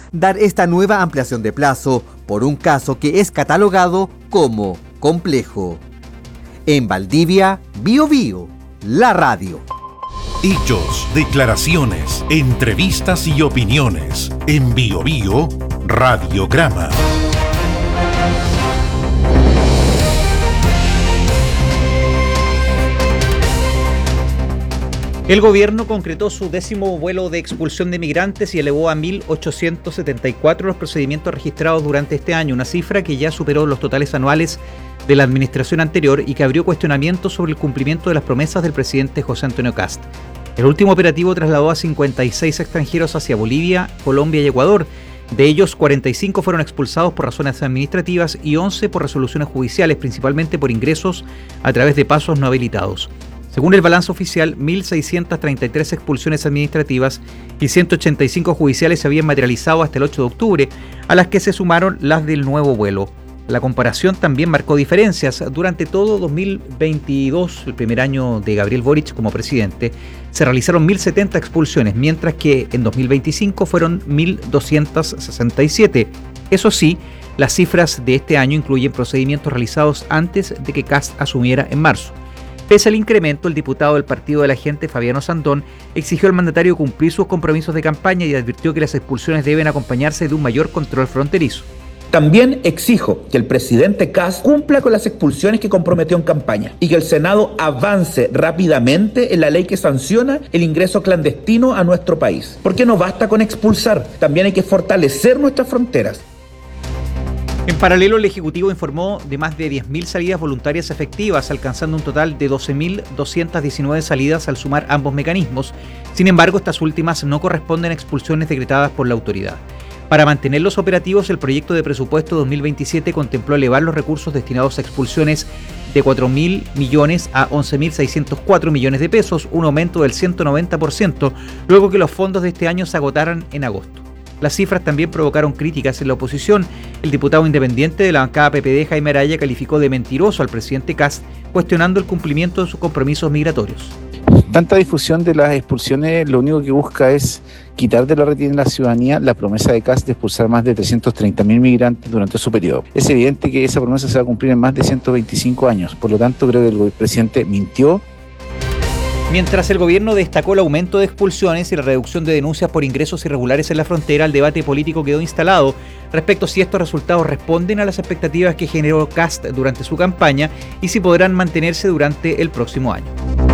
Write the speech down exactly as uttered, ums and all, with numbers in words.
dar esta nueva ampliación de plazo por un caso que es catalogado como complejo. En Valdivia, Bio Bio, la radio. Hechos, declaraciones, entrevistas y opiniones. En Bio Bio, Radiograma. El gobierno concretó su décimo vuelo de expulsión de migrantes y elevó a mil ochocientos setenta y cuatro los procedimientos registrados durante este año, una cifra que ya superó los totales anuales de la administración anterior y que abrió cuestionamientos sobre el cumplimiento de las promesas del presidente José Antonio Kast. El último operativo trasladó a cincuenta y seis extranjeros hacia Bolivia, Colombia y Ecuador. De ellos, cuarenta y cinco fueron expulsados por razones administrativas y once por resoluciones judiciales, principalmente por ingresos a través de pasos no habilitados. Según el balance oficial, mil seiscientas treinta y tres expulsiones administrativas y ciento ochenta y cinco judiciales se habían materializado hasta el ocho de octubre, a las que se sumaron las del nuevo vuelo. La comparación también marcó diferencias. Durante todo dos mil veintidós, el primer año de Gabriel Boric como presidente, se realizaron mil setenta expulsiones, mientras que en dos mil veinticinco fueron mil doscientas sesenta y siete. Eso sí, las cifras de este año incluyen procedimientos realizados antes de que Kast asumiera en marzo. Pese al incremento, el diputado del Partido de la Gente, Fabiano Sandón, exigió al mandatario cumplir sus compromisos de campaña y advirtió que las expulsiones deben acompañarse de un mayor control fronterizo. También exijo que el presidente Kast cumpla con las expulsiones que comprometió en campaña y que el Senado avance rápidamente en la ley que sanciona el ingreso clandestino a nuestro país. Porque no basta con expulsar, también hay que fortalecer nuestras fronteras. En paralelo, el Ejecutivo informó de más de diez mil salidas voluntarias efectivas, alcanzando un total de doce mil doscientas diecinueve salidas al sumar ambos mecanismos. Sin embargo, estas últimas no corresponden a expulsiones decretadas por la autoridad. Para mantener los operativos, el proyecto de presupuesto dos mil veintisiete contempló elevar los recursos destinados a expulsiones de cuatro mil millones a once mil seiscientos cuatro millones de pesos, un aumento del ciento noventa por ciento, luego que los fondos de este año se agotaran en agosto. Las cifras también provocaron críticas en la oposición. El diputado independiente de la bancada P P D, Jaime Araya, calificó de mentiroso al presidente Kast, cuestionando el cumplimiento de sus compromisos migratorios. Tanta difusión de las expulsiones lo único que busca es quitar de la retina de la ciudadanía la promesa de Kast de expulsar más de trescientos treinta mil migrantes durante su periodo. Es evidente que esa promesa se va a cumplir en más de ciento veinticinco años, por lo tanto creo que el presidente mintió. Mientras el gobierno destacó el aumento de expulsiones y la reducción de denuncias por ingresos irregulares en la frontera, el debate político quedó instalado respecto a si estos resultados responden a las expectativas que generó Kast durante su campaña y si podrán mantenerse durante el próximo año.